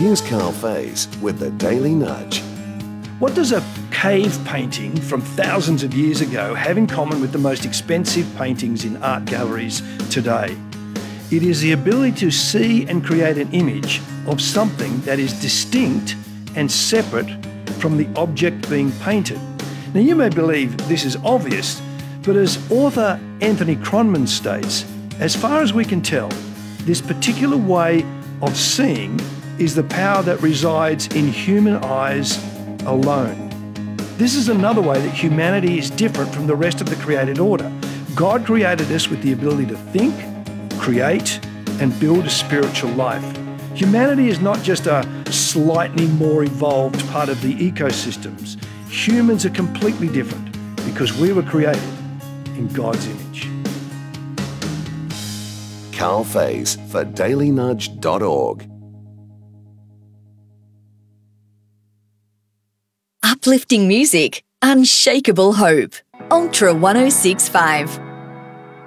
Here's Carl Faze with the Daily Nudge. What does a cave painting from thousands of years ago have in common with the most expensive paintings in art galleries today? It is the ability to see and create an image of something that is distinct and separate from the object being painted. Now, you may believe this is obvious, but as author Anthony Kronman states, as far as we can tell, this particular way of seeing is the power that resides in human eyes alone. This is another way that humanity is different from the rest of the created order. God created us with the ability to think, create, and build a spiritual life. Humanity is not just a slightly more evolved part of the ecosystems. Humans are completely different because we were created in God's image. Carl Faze for dailynudge.org. Uplifting music, unshakable hope. Ultra 1065.